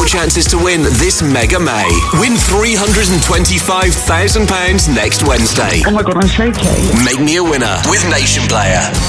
chances to win this Mega May. Win £325,000 next Wednesday. Oh my God, I'm shaking. Make me a winner with Nation Player.